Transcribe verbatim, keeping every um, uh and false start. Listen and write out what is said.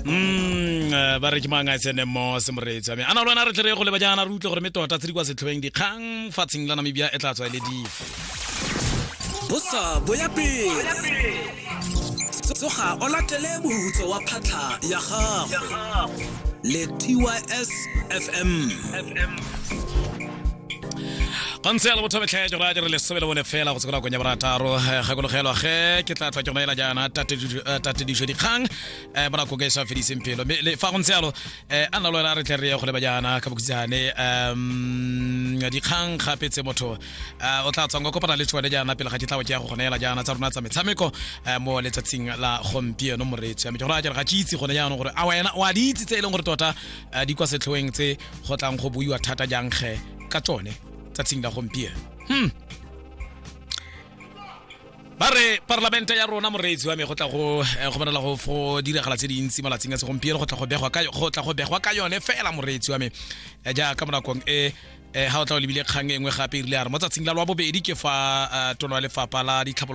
mm ba re ke manga tsene mo se moretsi a me ana lona re tle re go le ba jana re utle gore metota tse di kwa setlhobeng di kgang fatsing la Namibia e tla tswa le dife bosa boya pele tsoga o latele bohutso wa phatla ya gago le T Y S F M Kansela bo thobe tlhaje ra dire le sebele bone fela go tsela go nya barataro ga go logelwa ge ke tla tla ke maela jana tate tate di jodi khang e bana go ge sa fedise mpelo le fa go ntselo e ana lo la re tle re go le ba jana ka bokutsane um di khang khapetse motho o tla tswa go kopana le tshwane jana pele ga ditlawa ke go gonela jana tsa rona tsa metshameko mo letsatsing la gompieno moretsi me ra ga ke itse go ne jana gore a wena wa di itse tse e leng gore tota di kwa setlhoeng tse go tlang go buiwa thata jang ge ka tsone tsatsing la gompieno hm bare parlamente ya rona moreetsi wa me go tla go go bona la go fo diragala tse dintsi malatsing a se gompieno go tla go begwa ka go tla go begwa ka yone fela moreetsi wa me ja ka mona kong e ha o tla o lebile kgang engwe gape ile a re mo tsatsing la lwa bobedi ke fa tono le fapa la di